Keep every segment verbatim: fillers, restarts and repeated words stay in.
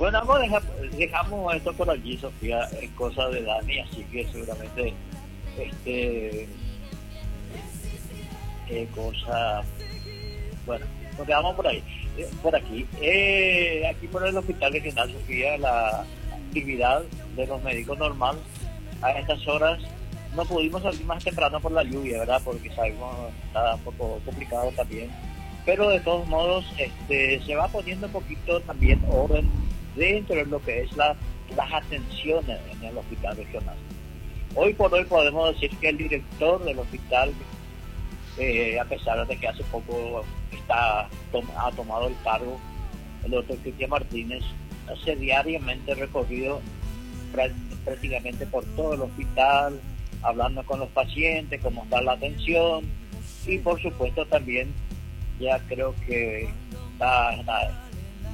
Bueno, vamos a dejar- dejamos esto por allí, Sofía, es cosa de Dani, así que seguramente este eh, cosa, bueno, nos quedamos por ahí, eh, por aquí. Eh, aquí por el Hospital Regional Sofía, la actividad de los médicos normal a estas horas no pudimos salir más temprano por la lluvia, ¿verdad? Porque sabemos que está un poco complicado también. Pero de todos modos, este, se va poniendo un poquito también orden dentro de lo que es la, las atenciones en el hospital regional. Hoy por hoy podemos decir que el director del hospital, eh, a pesar de que hace poco está tom- ha tomado el cargo, el doctor Cristian Martínez, hace diariamente recorrido prá- prácticamente por todo el hospital, hablando con los pacientes, cómo está la atención y por supuesto también ya creo que está, está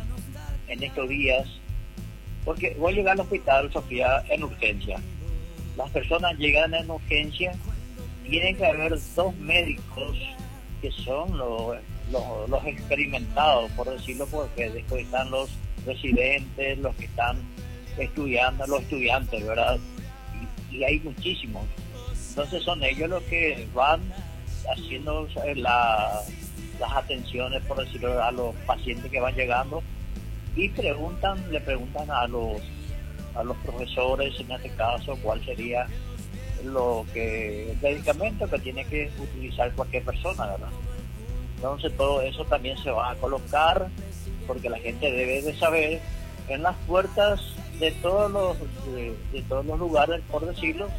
en estos días, porque voy a llegar al hospital, Sofía, en urgencia. Las personas llegan en urgencia, tienen que haber dos médicos que son los, los, los experimentados, por decirlo, porque después están los residentes, los que están estudiando, los estudiantes, ¿verdad? Y, y hay muchísimos. Entonces son ellos los que van haciendo la, las atenciones, por decirlo, a los pacientes que van llegando y preguntan, le preguntan a los a los profesores en este caso cuál sería lo que el medicamento que tiene que utilizar cualquier persona, ¿verdad? Entonces todo eso también se va a colocar porque la gente debe de saber en las puertas de todos los de, de todos los lugares, por decirlo,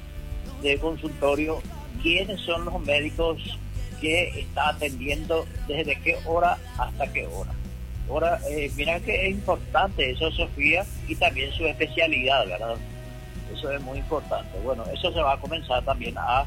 de consultorio, quiénes son los médicos que está atendiendo, desde qué hora hasta qué hora. Ahora, eh, mira que es importante eso, Sofía, y también su especialidad, ¿verdad? Eso es muy importante. Bueno, eso se va a comenzar también a,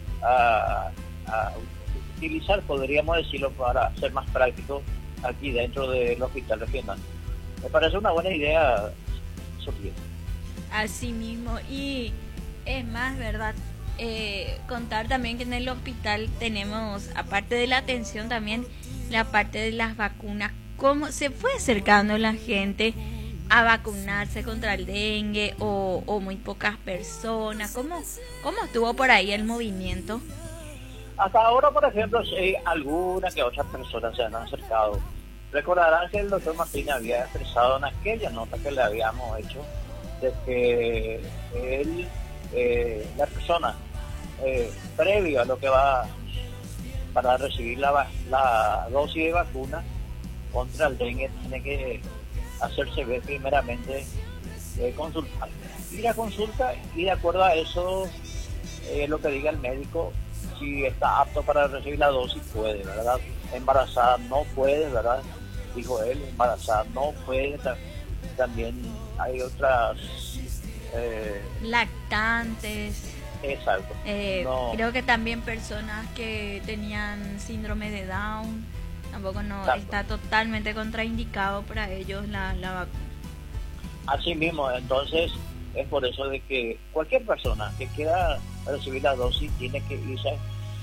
a, a utilizar, podríamos decirlo, para ser más práctico aquí dentro del hospital regional. Me parece una buena idea, Sofía. Así mismo, y es más, ¿verdad? Eh, contar también que en el hospital tenemos, aparte de la atención, también la parte de las vacunas. ¿Cómo se fue acercando la gente a vacunarse contra el dengue o, o muy pocas personas? ¿Cómo, cómo estuvo por ahí el movimiento? Hasta ahora, por ejemplo, si algunas que otras personas se han acercado. Recordarán que el doctor Martínez había expresado en aquella nota que le habíamos hecho de que él, eh, la persona, eh, previo a lo que va para recibir la, la dosis de vacuna contra el dengue, tiene que hacerse ver primeramente, eh, consultar. Ir a consulta y de acuerdo a eso, eh, lo que diga el médico, si está apto para recibir la dosis, puede, ¿verdad? Embarazada no puede, ¿verdad? Dijo él, embarazada no puede. También hay otras... Eh, Lactantes. exacto. Eh, no, creo que también personas que tenían síndrome de Down, tampoco no exacto. Está totalmente contraindicado para ellos la, la vacuna. Así mismo, entonces es por eso de que cualquier persona que quiera recibir la dosis tiene que irse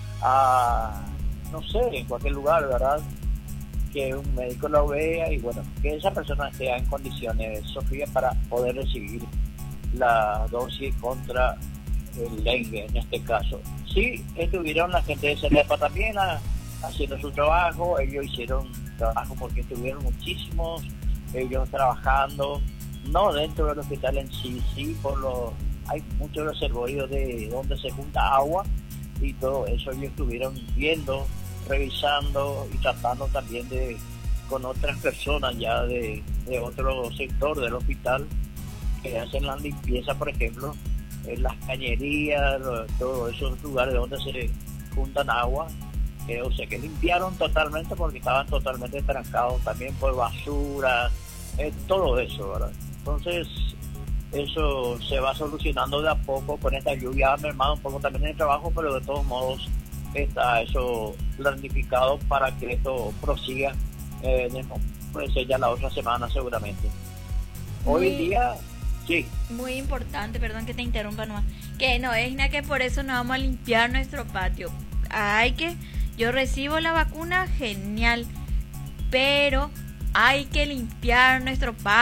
a, no sé, en cualquier lugar, ¿verdad? Que un médico lo vea y bueno, que esa persona esté en condiciones, Sofía, para poder recibir la dosis contra el dengue en este caso. Sí, estuvieron la gente de CELEPA también a, haciendo su trabajo, ellos hicieron trabajo porque estuvieron muchísimos, ellos trabajando, no dentro del hospital en sí, sí, por lo, hay muchos reservorios de donde se junta agua y todo eso, ellos estuvieron viendo, revisando y tratando también de con otras personas ya de, de otro sector del hospital que hacen la limpieza, por ejemplo, en las cañerías, todos esos lugares donde se juntan agua, eh, o sea que limpiaron totalmente porque estaban totalmente trancados también por basura, eh, todo eso, ¿verdad? Entonces eso se va solucionando de a poco con esta lluvia, ha mermado un poco también el trabajo, pero de todos modos está eso planificado para que esto prosiga, eh, puede ser ya la otra semana seguramente. Hoy en día, sí. Muy importante, perdón que te interrumpa nomás, que no es nada que por eso no vamos a limpiar nuestro patio. Hay que, yo recibo la vacuna, genial, pero hay que limpiar nuestro patio.